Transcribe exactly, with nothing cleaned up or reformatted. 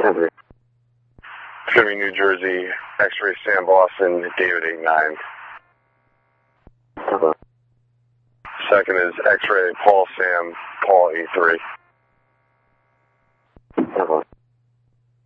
Over. Jimmy, New Jersey, X-ray Sam Boston, David eight nine. Over. Second is X-ray Paul Sam, Paul eight three.